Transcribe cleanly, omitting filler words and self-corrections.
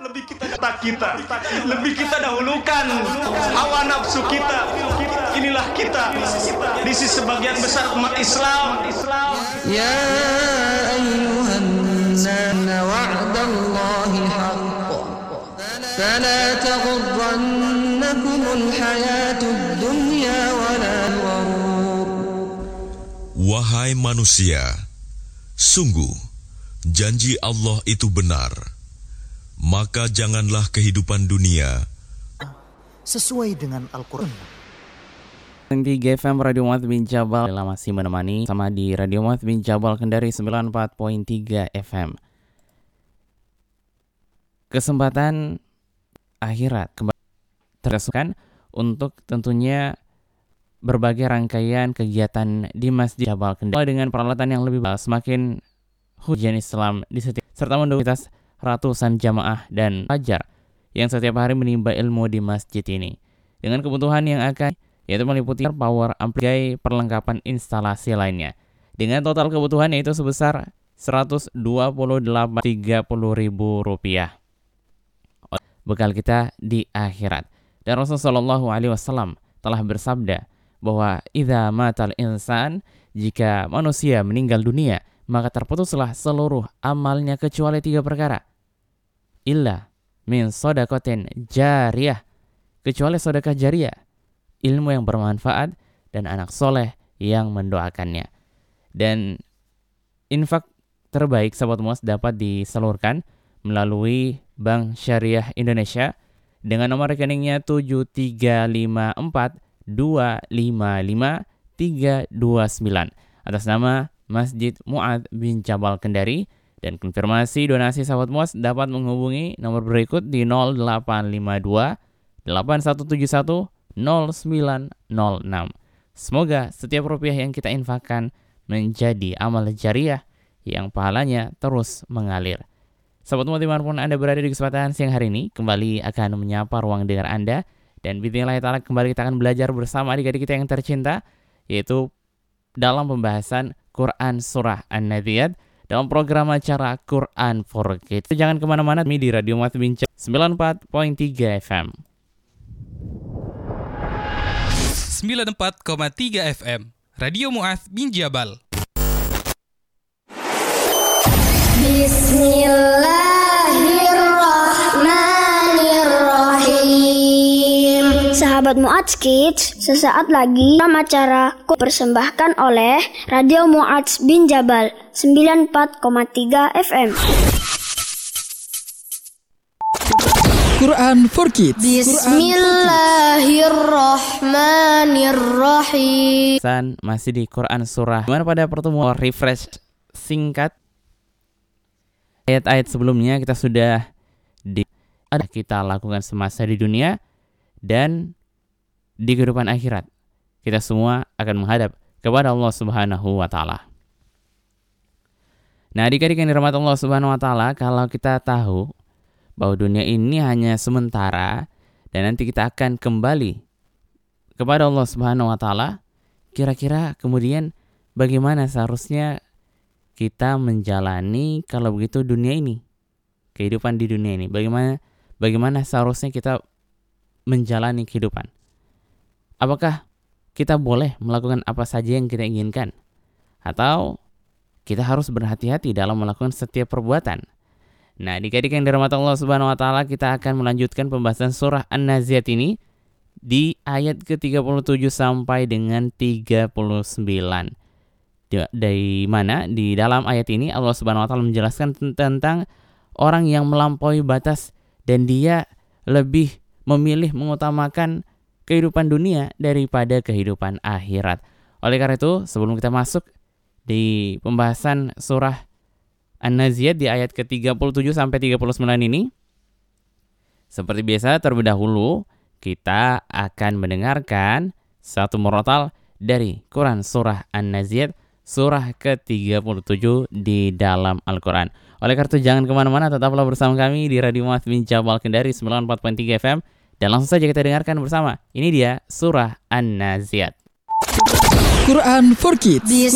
lebih kita dahulukan hawa nafsu kita. Inilah kita, disi sebagian besar umat Islam. Ya ayyuhan nas wa'dallahi haqq fala taghurrannakumul hayatud dunya wala al-ghurur. Wahai manusia, sungguh janji Allah itu benar. Maka janganlah kehidupan dunia sesuai dengan Al-Quran. 3 FM Radio Mu'adz bin Jabal masih menemani sama di Radio Mu'adz bin Jabal Kendari 94.3 FM. Kesempatan akhirat kembali tersukan untuk tentunya berbagai rangkaian kegiatan di Masjid Jabal Kendari dengan peralatan yang lebih baik, semakin hujan Islam di setiap serta mendukung ratusan jamaah dan pelajar yang setiap hari menimba ilmu di masjid ini dengan kebutuhan yang akan yaitu meliputi power amplifier perlengkapan instalasi lainnya dengan total kebutuhan yaitu sebesar Rp128.3000 bekal kita di akhirat. Dan Rasulullah SAW telah bersabda bahwa idza matal insan, jika manusia meninggal dunia maka terputuslah seluruh amalnya kecuali 3 perkara. Illa min sodakotin jariyah, kecuali sedekah jariyah, ilmu yang bermanfaat, dan anak soleh yang mendoakannya. Dan infak terbaik sahabat Mu'adz dapat disalurkan melalui Bank Syariah Indonesia dengan nomor rekeningnya 73542555329 atas nama Masjid Mu'adz bin Jabal Kendari. Dan konfirmasi donasi sahabat Mu'adz dapat menghubungi nomor berikut di 0852 8171 0906. Semoga setiap rupiah yang kita infakkan menjadi amal jariah yang pahalanya terus mengalir. Sahabat Mu'adz dimanapun Anda berada di kesempatan siang hari ini, kembali akan menyapa ruang dengar Anda. Dan bismillah ta'ala kembali kita akan belajar bersama adik-adik kita yang tercinta, yaitu dalam pembahasan Quran Surah An-Naziat dalam program acara Quran for Kids. Jangan kemana-mana, di Radio Mu'adz bin Jabal 94.3 FM. 94,3 FM Radio Mu'adz bin Jabal. Bismillahirrahmanirrahim. Sahabat Mu'adz Kids, sesaat lagi dalam acara dipersembahkan oleh Radio Mu'adz bin Jabal 94,3 FM. Quran for Kids. Bismillahirrahmanirrahim. Masih di Quran Surah. Dimana pada pertemuan refresh singkat ayat-ayat sebelumnya kita sudah kita lakukan semasa di dunia dan di kehidupan akhirat. Kita semua akan menghadap kepada Allah Subhanahu wa taala. Nah, adik-adik yang dirahmati Allah Subhanahu wa taala, kalau kita tahu bahwa dunia ini hanya sementara dan nanti kita akan kembali kepada Allah Subhanahu wa taala, kira-kira kemudian bagaimana seharusnya kita menjalani kalau begitu dunia ini, kehidupan di dunia ini? Bagaimana seharusnya kita menjalani kehidupan? Apakah kita boleh melakukan apa saja yang kita inginkan? Atau kita harus berhati-hati dalam melakukan setiap perbuatan? Nah, adik-adik yang dirahmati Allah Subhanahu wa taala, kita akan melanjutkan pembahasan surah An-Naziat ini di ayat ke-37 sampai dengan 39. Dari mana di dalam ayat ini Allah Subhanahu wa taala menjelaskan tentang orang yang melampaui batas dan dia lebih memilih mengutamakan kehidupan dunia daripada kehidupan akhirat. Oleh karena itu, sebelum kita masuk di pembahasan surah An-Naziat di ayat ke-37 sampai 39 ini, seperti biasa terlebih dahulu kita akan mendengarkan satu murotal dari Quran surah An-Naziat surah ke-37 di dalam Al-Quran. Oleh karena itu jangan kemana-mana, tetaplah bersama kami di Radio Mu'adz bin Jabal Kendari 94.3 FM. Dan langsung saja kita dengarkan bersama. Ini dia surah An-Naziat. Quran for Kids.